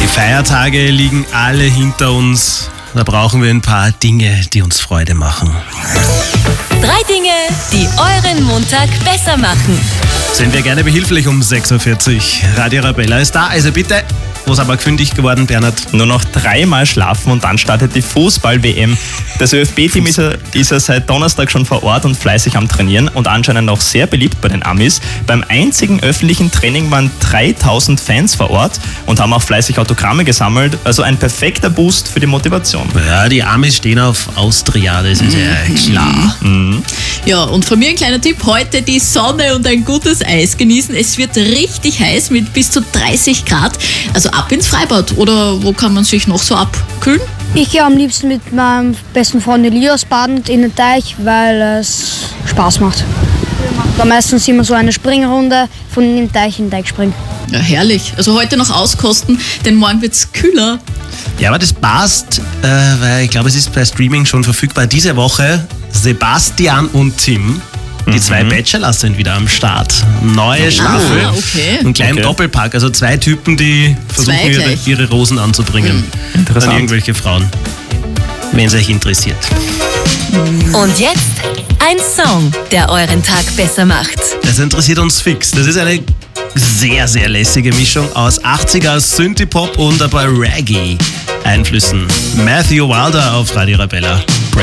Feiertage liegen alle hinter uns. Da brauchen wir ein paar Dinge, die uns Freude machen. 3 Dinge, die euren Montag besser machen. Sind wir gerne behilflich um 6.40 Uhr. Radio Arabella ist da, also bitte. Wo ist aber fündig geworden, Bernhard? Nur noch 3-mal schlafen und dann startet die Fußball-WM. Das ÖFB-Team ist ja seit Donnerstag schon vor Ort und fleißig am Trainieren und anscheinend auch sehr beliebt bei den Amis. Beim einzigen öffentlichen Training waren 3000 Fans vor Ort und haben auch fleißig Autogramme gesammelt. Also ein perfekter Boost für die Motivation. Ja, die Amis stehen auf Austria, das ist ja klar. Ja, und von mir ein kleiner Tipp, heute die Sonne und ein gutes Eis genießen. Es wird richtig heiß mit bis zu 30 Grad. Also ab ins Freibad, oder wo kann man sich noch so abkühlen? Ich gehe am liebsten mit meinem besten Freund Elias baden in den Teich, weil es Spaß macht. Wir machen da meistens immer so eine Springrunde von dem Teich in den Teich springen. Ja, herrlich. Also heute noch auskosten, denn morgen wird es kühler. Ja, aber das passt, weil ich glaube, es ist bei Streaming schon verfügbar. Diese Woche Sebastian und Tim, die 2 Bachelors sind wieder am Start. Neue Staffel. Okay. Einen kleinen Doppelpack, also 2 Typen, die versuchen ihre Rosen anzubringen. Interessant. An irgendwelche Frauen, wenn es euch interessiert. Und jetzt ein Song, der euren Tag besser macht. Das interessiert uns fix. Das ist eine sehr, sehr lässige Mischung aus 80er Synthie-Pop und ein paar Reggae-Einflüssen. Matthew Wilder auf Radio Arabella.